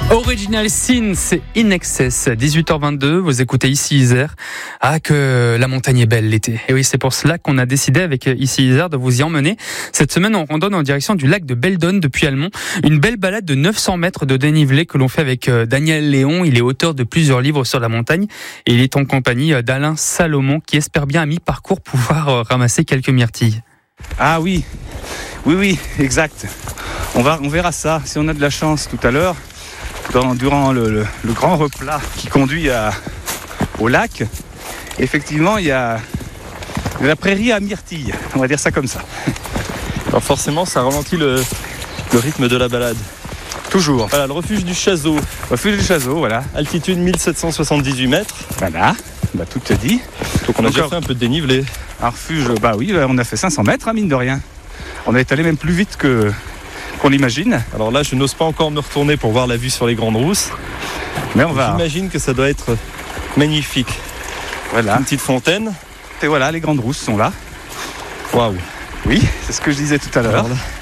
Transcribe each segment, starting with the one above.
Original Sin, c'est In Excess, 18h22, vous écoutez Ici Isère. Ah, que la montagne est belle l'été. Et oui, c'est pour cela qu'on a décidé avec Ici Isère de vous y emmener. Cette semaine, on randonne en direction du lac de Beldonne depuis Almont. Une belle balade de 900 mètres de dénivelé que l'on fait avec Daniel Léon. Il est auteur de plusieurs livres sur la montagne et il est en compagnie d'Alain Salomon qui espère bien à mi-parcours pouvoir ramasser quelques myrtilles. Ah oui, exact. On verra ça si on a de la chance tout à l'heure. Durant le grand replat qui conduit au lac, effectivement, il y a de la prairie à myrtilles, on va dire ça comme ça. Alors forcément, ça ralentit le rythme de la balade. Toujours. Voilà, le refuge du Chazeau. Refuge du Chazeau, voilà. Altitude 1778 mètres. Voilà, tout te dit. Donc on a déjà fait un peu de dénivelé. Un refuge, oui, on a fait 500 mètres, mine de rien. On est allé même plus vite qu'on l'imagine. Alors là, je n'ose pas encore me retourner pour voir la vue sur les Grandes Rousses. Mais on va. J'imagine que ça doit être magnifique. Voilà. Une petite fontaine. Et voilà, les Grandes Rousses sont là. Waouh. Oui, c'est ce que je disais tout à l'heure.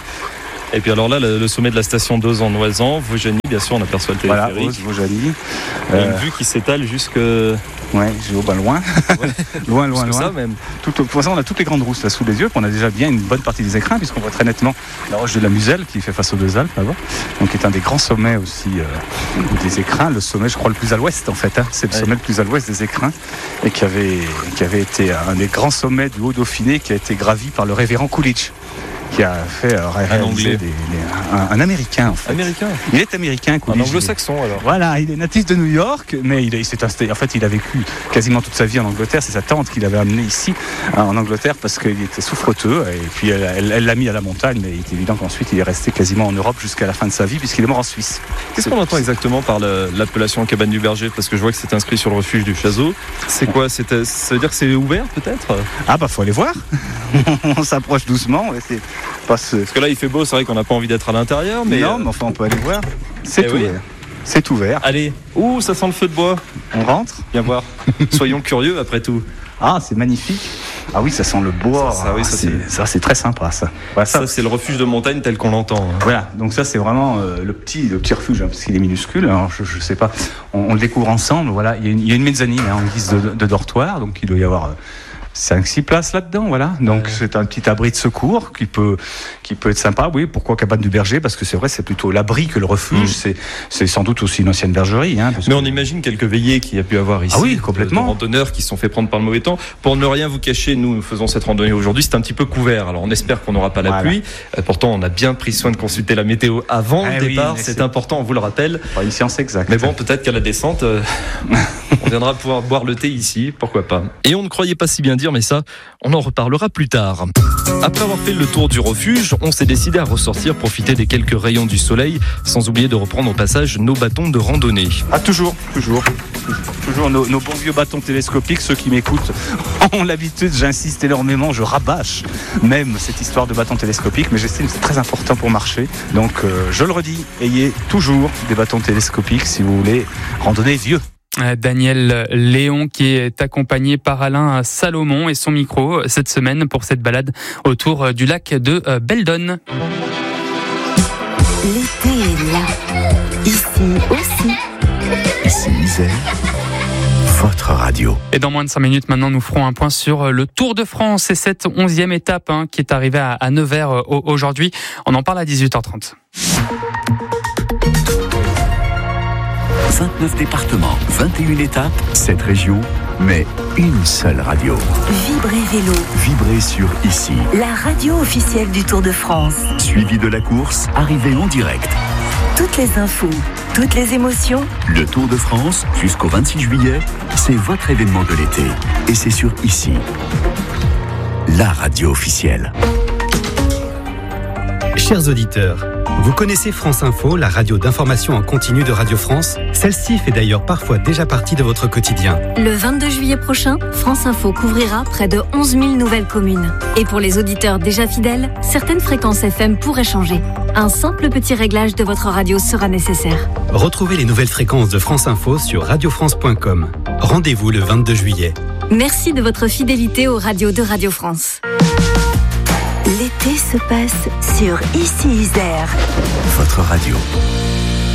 Et puis alors là, le sommet de la station d'Auzan-Noisan, Vaujany, bien sûr, on aperçoit le téléphérique. Voilà, Vaujany. Une vue qui s'étale jusque... Ouais, loin. Ouais. loin. Ça même. Pour l'instant, on a toutes les Grandes Rousses là sous les yeux, puis on a déjà bien une bonne partie des écrins, puisqu'on voit très nettement la roche de la Muselle qui fait face aux deux Alpes là-bas. Donc, qui est un des grands sommets aussi des écrins. Le sommet, je crois, le plus à l'ouest en fait. C'est le sommet le plus à l'ouest des écrins et qui avait été un des grands sommets du Haut-Dauphiné qui a été gravi par le révérend Coolidge, qui a fait réaliser un Américain en fait. Américain. Il est américain. Un anglo-saxon alors. Voilà, il est natif de New York, mais il s'est installé. En fait, il a vécu quasiment toute sa vie en Angleterre. C'est sa tante qui l'avait amené ici en Angleterre parce qu'il était souffreteux. Et puis elle l'a mis à la montagne, mais il est évident qu'ensuite il est resté quasiment en Europe jusqu'à la fin de sa vie puisqu'il est mort en Suisse. Qu'est-ce qu'on entend exactement par l'appellation cabane du berger? Parce que je vois que c'est inscrit sur le refuge du Chazeau. C'est quoi? Ça veut dire que c'est ouvert peut-être? Ah faut aller voir. On s'approche doucement. Parce que là il fait beau, c'est vrai qu'on n'a pas envie d'être à l'intérieur, mais non, mais enfin on peut aller voir. C'est ouvert. Oui. C'est ouvert. Allez, ça sent le feu de bois. On rentre. Viens voir. Soyons curieux après tout. Ah, c'est magnifique. Ah oui, ça sent le bois. Ça c'est très sympa ça. Voilà, ça c'est le refuge de montagne tel qu'on l'entend. Voilà, donc ça c'est vraiment le petit refuge parce qu'il est minuscule. Alors je sais pas, on le découvre ensemble. Voilà, il y a une mezzanine en guise de dortoir, donc il doit y avoir 5-6 places là-dedans, voilà. Donc c'est un petit abri de secours qui peut être sympa. Oui, pourquoi cabane du berger? Parce que c'est vrai, c'est plutôt l'abri que le refuge. C'est sans doute aussi une ancienne bergerie. Mais on imagine quelques veillées qu'il y a pu avoir ici. Ah oui, complètement. De randonneurs qui se sont fait prendre par le mauvais temps. Pour ne rien vous cacher, nous faisons cette randonnée aujourd'hui. C'est un petit peu couvert. Alors on espère qu'on n'aura pas la pluie. Pourtant, on a bien pris soin de consulter la météo avant le départ. C'est important, on vous le rappelle. Pas une science exacte. Mais bon, peut-être qu'à la descente, on viendra pouvoir boire le thé ici. Pourquoi pas. Et on ne croyait pas si bien dire, mais ça, on en reparlera plus tard. Après avoir fait le tour du refuge, on s'est décidé à ressortir, profiter des quelques rayons du soleil, sans oublier de reprendre au passage nos bâtons de randonnée. Ah, toujours nos bons vieux bâtons télescopiques. Ceux qui m'écoutent ont l'habitude, j'insiste énormément, je rabâche même cette histoire de bâtons télescopiques, mais j'estime que c'est très important pour marcher. Donc, je le redis, ayez toujours des bâtons télescopiques si vous voulez randonner vieux. Daniel Léon qui est accompagné par Alain Salomon et son micro cette semaine pour cette balade autour du lac de Beldonne. L'été est là, ici aussi. Ici Isère, votre radio. Et dans moins de 5 minutes maintenant, nous ferons un point sur le Tour de France et cette 11e étape qui est arrivée à Nevers aujourd'hui. On en parle à 18h30. 29 départements, 21 étapes, 7 régions, mais une seule radio. Vibrez Vélo. Vibrez sur Ici. La radio officielle du Tour de France. Suivi de la course, arrivée en direct. Toutes les infos, toutes les émotions. Le Tour de France, jusqu'au 26 juillet, c'est votre événement de l'été. Et c'est sur Ici. La radio officielle. Chers auditeurs, vous connaissez France Info, la radio d'information en continu de Radio France? Celle-ci fait d'ailleurs parfois déjà partie de votre quotidien. Le 22 juillet prochain, France Info couvrira près de 11 000 nouvelles communes. Et pour les auditeurs déjà fidèles, certaines fréquences FM pourraient changer. Un simple petit réglage de votre radio sera nécessaire. Retrouvez les nouvelles fréquences de France Info sur radiofrance.com. Rendez-vous le 22 juillet. Merci de votre fidélité aux radios de Radio France. L'été se passe sur Ici Isère. Votre radio.